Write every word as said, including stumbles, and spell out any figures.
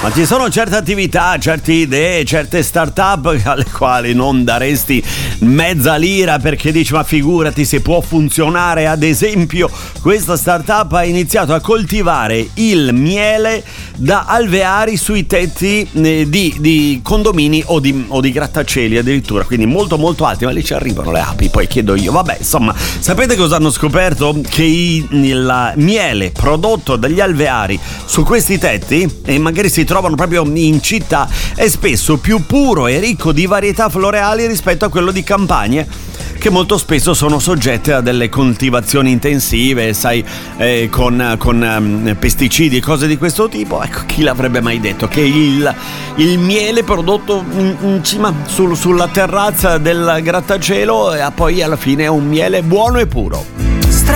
Ma ci sono certe attività, certe idee, certe start-up alle quali non daresti mezza lira perché dici ma figurati se può funzionare. Ad esempio questa start-up ha iniziato a coltivare il miele da alveari sui tetti eh, di, di condomini o di, o di grattacieli addirittura, quindi molto molto alti, ma lì ci arrivano le api, poi chiedo io. Vabbè, insomma, sapete cosa hanno scoperto? Che i, il miele prodotto dagli alveari su questi tetti, e magari si trovano proprio in città, è spesso più puro e ricco di varietà floreali rispetto a quello di campagne, che molto spesso sono soggette a delle coltivazioni intensive, sai, eh, con, con um, pesticidi e cose di questo tipo. Ecco, chi l'avrebbe mai detto che il, il miele prodotto in, in cima sul, sulla terrazza del grattacielo eh, poi alla fine è un miele buono e puro.